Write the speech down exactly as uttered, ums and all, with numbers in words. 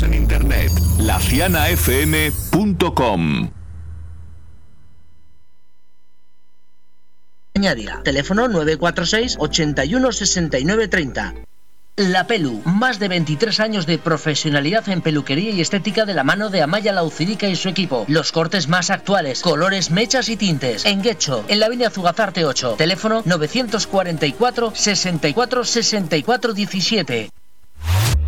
en internet, la ciana f m punto com. Añadida. Teléfono nueve cuatro seis, ochenta y uno, sesenta y nueve, treinta. La Pelu, más de veintitrés años de profesionalidad en peluquería y estética de la mano de Amaya Laucirica y su equipo. Los cortes más actuales, colores, mechas y tintes. En Guecho, en la avenida Zugazarte ocho. Teléfono novecientos cuarenta y cuatro, sesenta y cuatro, sesenta y cuatro, diecisiete.